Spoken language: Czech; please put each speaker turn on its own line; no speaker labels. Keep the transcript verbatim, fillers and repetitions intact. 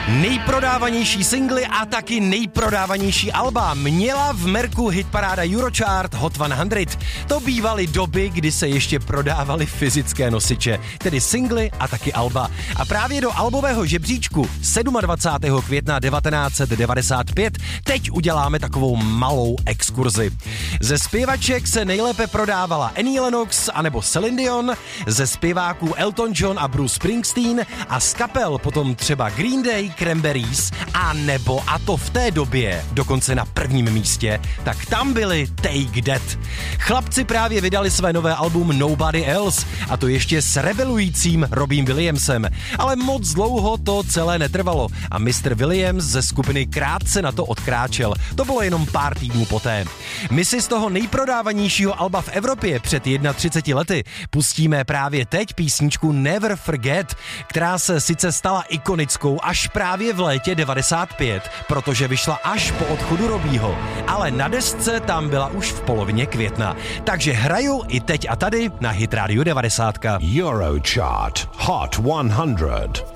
Nejprodávanější singly a taky nejprodávanější alba měla v merku hitparáda Eurochart Hot sto. To bývaly doby, kdy se ještě prodávaly fyzické nosiče, tedy singly a taky alba. A právě do albového žebříčku dvacátého sedmého května devatenáct set devadesát pět teď uděláme takovou malou exkurzi. Ze zpěvaček se nejlépe prodávala Annie Lennox anebo Celine Dion, ze zpěváků Elton John a Bruce Springsteen a z kapel potom třeba Green Day, Cranberries a nebo, a to v té době dokonce na prvním místě, tak tam byli Take That. Chlapci právě vydali své nové album Nobody Else a to ještě s rebelujícím Robbiem Williamsem, ale moc dlouho to celé netrvalo a mister Williams ze skupiny krátce na to odkráčel. To bylo jenom pár týdnů poté. My si z toho nejprodávanějšího alba v Evropě před třiceti jednou lety pustíme právě teď písničku Never Forget, která se sice stala ikonickou až právě v létě devadesát pět, protože vyšla až po odchodu Robbieho, ale na desce tam byla už v polovině května. Takže hraju i teď a tady na Hit Radio devadesát.
Eurochart Hot sto.